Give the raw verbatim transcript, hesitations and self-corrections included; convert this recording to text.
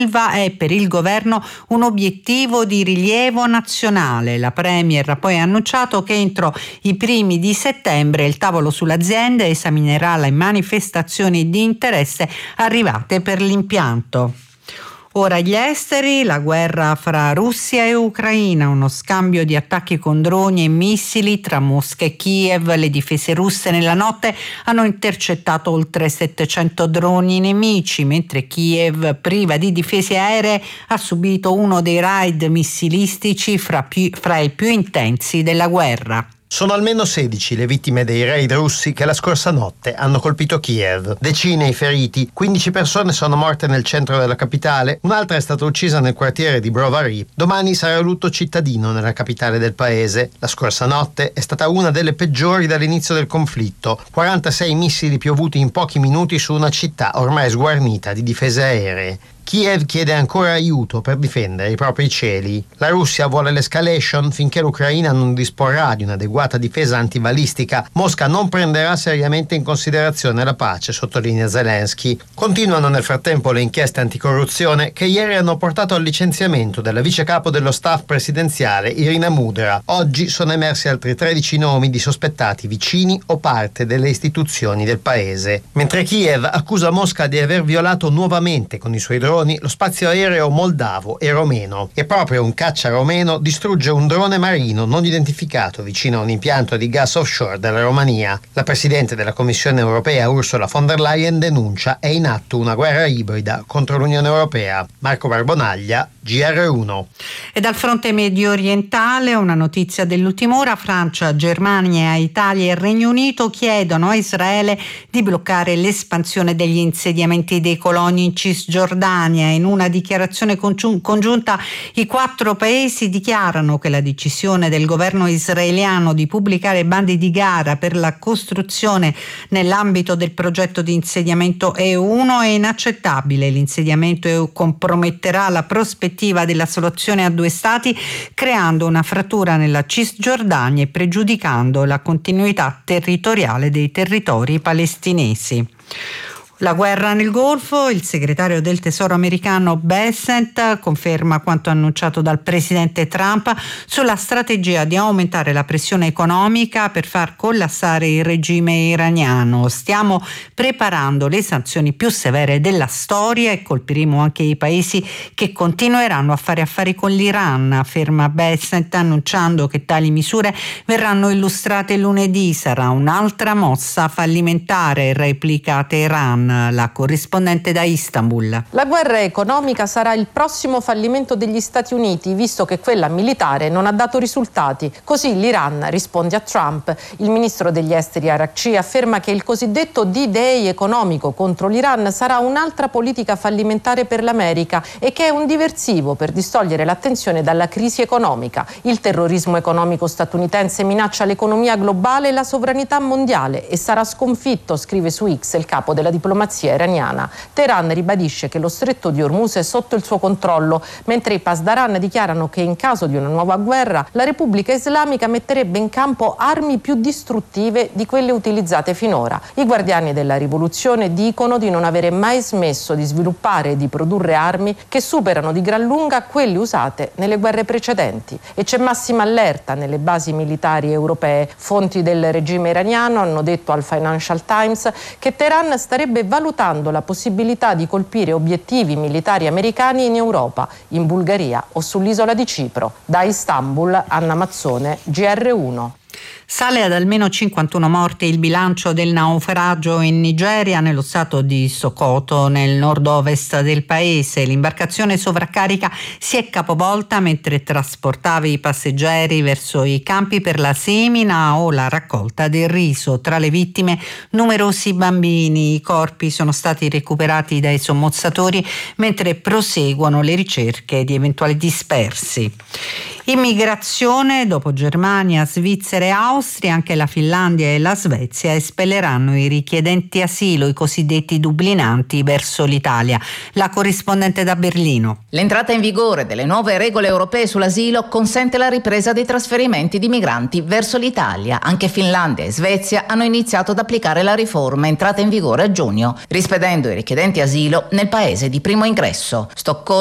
è per il governo un obiettivo di rilievo nazionale. La Premier ha poi annunciato che entro i primi di settembre il tavolo sull'azienda esaminerà le manifestazioni di interesse arrivate per l'impianto. Ora gli esteri, la guerra fra Russia e Ucraina, uno scambio di attacchi con droni e missili tra Mosca e Kiev. Le difese russe nella notte hanno intercettato oltre settecento droni nemici, mentre Kiev, priva di difese aeree, ha subito uno dei raid missilistici fra, più, fra i più intensi della guerra. Sono almeno sedici le vittime dei raid russi che la scorsa notte hanno colpito Kiev. Decine i feriti, quindici persone sono morte nel centro della capitale, un'altra è stata uccisa nel quartiere di Brovary. Domani sarà lutto cittadino nella capitale del paese. La scorsa notte è stata una delle peggiori dall'inizio del conflitto. quarantasei missili piovuti in pochi minuti su una città ormai sguarnita di difese aeree. Kiev chiede ancora aiuto per difendere i propri cieli. La Russia vuole l'escalation finché l'Ucraina non disporrà di un'adeguata difesa antibalistica. Mosca non prenderà seriamente in considerazione la pace, sottolinea Zelensky. Continuano nel frattempo le inchieste anticorruzione che ieri hanno portato al licenziamento della vice capo dello staff presidenziale Irina Mudra. Oggi sono emersi altri tredici nomi di sospettati vicini o parte delle istituzioni del paese. Mentre Kiev accusa Mosca di aver violato nuovamente con i suoi droni lo spazio aereo moldavo e romeno, e proprio un caccia romeno distrugge un drone marino non identificato vicino a un impianto di gas offshore della Romania. La Presidente della Commissione europea Ursula von der Leyen denuncia è in atto una guerra ibrida contro l'Unione Europea. Marco Barbonaglia, G R uno. E dal fronte medio orientale una notizia dell'ultima ora: Francia, Germania, Italia e Regno Unito chiedono a Israele di bloccare l'espansione degli insediamenti dei coloni in Cisgiordania. In una dichiarazione congiunta i quattro paesi dichiarano che la decisione del governo israeliano di pubblicare bandi di gara per la costruzione nell'ambito del progetto di insediamento E uno è inaccettabile. L'insediamento E U comprometterà la prospettiva della soluzione a due stati, creando una frattura nella Cisgiordania e pregiudicando la continuità territoriale dei territori palestinesi. La guerra nel Golfo, il segretario del Tesoro americano Bessent conferma quanto annunciato dal presidente Trump sulla strategia di aumentare la pressione economica per far collassare il regime iraniano. Stiamo preparando le sanzioni più severe della storia e colpiremo anche i paesi che continueranno a fare affari con l'Iran, afferma Bessent, annunciando che tali misure verranno illustrate lunedì. Sarà un'altra mossa fallimentare, replica Teheran. La corrispondente da Istanbul. La guerra economica sarà il prossimo fallimento degli Stati Uniti, visto che quella militare non ha dato risultati. Così l'Iran risponde a Trump. Il ministro degli esteri Arakci afferma che il cosiddetto D-Day economico contro l'Iran sarà un'altra politica fallimentare per l'America e che è un diversivo per distogliere l'attenzione dalla crisi economica. Il terrorismo economico statunitense minaccia l'economia globale e la sovranità mondiale e sarà sconfitto, scrive su X il capo della diplomazia iraniana. Teheran ribadisce che lo stretto di Hormuz è sotto il suo controllo, mentre i Pasdaran dichiarano che in caso di una nuova guerra la Repubblica Islamica metterebbe in campo armi più distruttive di quelle utilizzate finora. I guardiani della rivoluzione dicono di non avere mai smesso di sviluppare e di produrre armi che superano di gran lunga quelle usate nelle guerre precedenti. E c'è massima allerta nelle basi militari europee. Fonti del regime iraniano hanno detto al Financial Times che Teheran starebbe valutando la possibilità di colpire obiettivi militari americani in Europa, in Bulgaria o sull'isola di Cipro. Da Istanbul, Anna Mazzone, G R uno. Sale ad almeno cinquantuno morti il bilancio del naufragio in Nigeria, nello stato di Sokoto, nel nord-ovest del paese. L'imbarcazione sovraccarica si è capovolta mentre trasportava i passeggeri verso i campi per la semina o la raccolta del riso. Tra le vittime numerosi bambini. I corpi sono stati recuperati dai sommozzatori mentre proseguono le ricerche di eventuali dispersi. Immigrazione: dopo Germania, Svizzera e Austria, Austria, anche la Finlandia e la Svezia espelleranno i richiedenti asilo, i cosiddetti dublinanti, verso l'Italia. La corrispondente da Berlino. L'entrata in vigore delle nuove regole europee sull'asilo consente la ripresa dei trasferimenti di migranti verso l'Italia. Anche Finlandia e Svezia hanno iniziato ad applicare la riforma entrata in vigore a giugno, rispedendo i richiedenti asilo nel paese di primo ingresso. Stoccolma